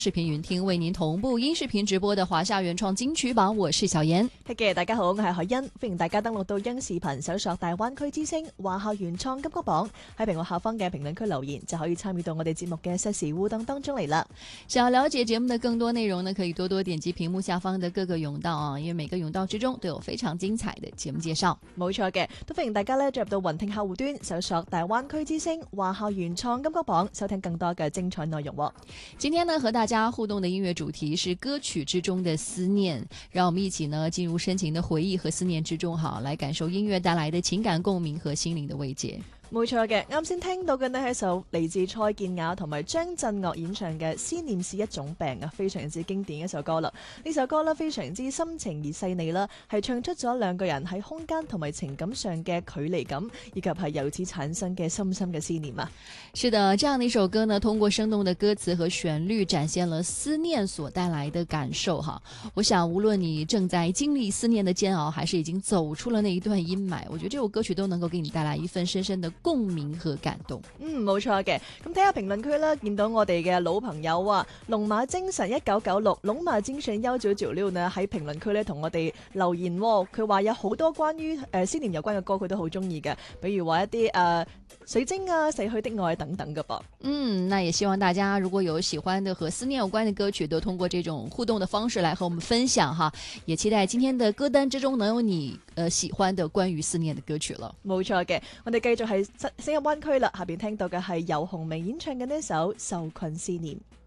視頻雲聽為您同步音視頻直播的華夏原創金曲榜，我是小妍。 係嘅，大家好，我係海欣，歡迎大家登錄到音視頻，搜索大灣區之聲華夏原創金曲榜，喺屏幕下方嘅評論區留言就可以參與到我哋節目嘅實時互動當中嚟啦。 想要了解節目的更多內容呢，可以多多點擊屏幕下方的各個甬道啊，因為每個甬道之中都有非常精彩的節目介紹。 冇錯嘅，都歡迎大家呢進入到雲聽客戶端，搜索大灣區之聲華夏原創金曲榜，收聽更多嘅精彩內容。 今天呢，和大家互動的音樂主題是歌曲之中的思念，讓我們一起呢進入深情的回憶和思念之中，來感受音樂帶來的情感共鳴和心靈的慰藉。 冇錯嘅，啱先聽到嘅呢係一首嚟自蔡健雅同埋張震岳演唱嘅《思念是一種病》啊，非常之經典一首歌啦。呢首歌呢非常之深情而細膩啦，係唱出咗兩個人喺空間同埋情感上嘅距離感，以及係由此產生嘅深深嘅思念啊。 是的，這樣的一首歌呢，通過生動的歌詞和旋律，展現了思念所帶來的感受哈。我想，無論你正在經歷思念的煎熬，還是已經走出了那一段陰霾，我覺得這首歌曲都能夠給你帶來一份深深的共鳴和感動。 冇錯嘅。咁睇下評論區啦，見到我哋嘅老朋友啊，龍馬精神1996，龍馬精神1996呢喺評論區咧同我哋留言，佢話有好多關於思念有關嘅歌佢都好中意嘅，比如話一啲水晶啊、逝去的愛等等嘅噃。 那也希望大家如果有喜歡的和思念有關的歌曲，都通過這種互動的方式來和我們分享哈。也期待今天的歌單之中能有你喜歡的關於思念的歌曲了。 冇錯嘅，我哋繼續係聲音灣區啦，下邊聽到嘅係游鴻明演唱嘅呢首《受困思念》。